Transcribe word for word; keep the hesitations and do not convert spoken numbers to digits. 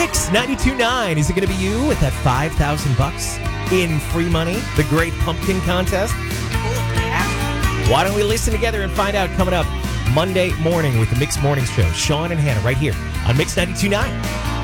Mix ninety-two point nine. Is it going to be you with that five thousand bucks in free money? The Great Pumpkin Contest? Why don't we listen together and find out coming up Monday morning with the Mix Morning Show. Sean and Hannah right here on Mix ninety-two point nine.